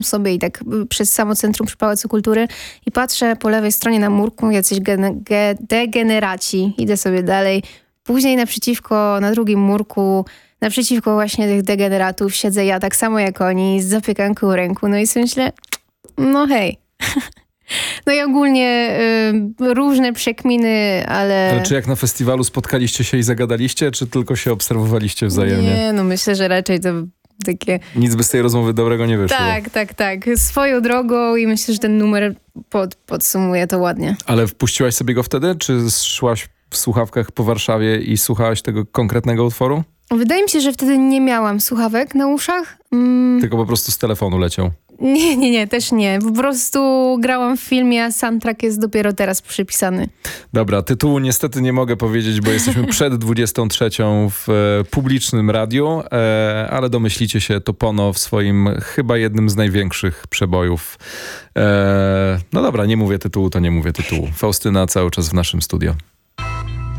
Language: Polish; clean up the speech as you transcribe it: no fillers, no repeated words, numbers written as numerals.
sobie i tak przez samo centrum przy Pałacu Kultury i patrzę po lewej stronie na murku jacyś degeneraci. Idę sobie dalej. Później na drugim murku, naprzeciwko właśnie tych degeneratów siedzę ja tak samo jak oni z zapiekanką w ręku. No i sobie myślę, no hej. No i ogólnie różne przekminy, Ale czy jak na festiwalu spotkaliście się i zagadaliście, czy tylko się obserwowaliście wzajemnie? Nie, no myślę, że raczej to takie... Nic by z tej rozmowy dobrego nie wyszło. Tak. Swoją drogą i myślę, że ten numer podsumuje to ładnie. Ale wpuściłaś sobie go wtedy? Czy szłaś w słuchawkach po Warszawie i słuchałaś tego konkretnego utworu? Wydaje mi się, że wtedy nie miałam słuchawek na uszach. Tylko po prostu z telefonu leciał. Nie, też nie. Po prostu grałam w filmie, a soundtrack jest dopiero teraz przypisany. Dobra, tytułu niestety nie mogę powiedzieć, bo jesteśmy przed 23 w publicznym radiu, ale domyślicie się, to Pono w swoim chyba jednym z największych przebojów. No dobra, nie mówię tytułu, to nie mówię tytułu. Faustyna cały czas w naszym studio.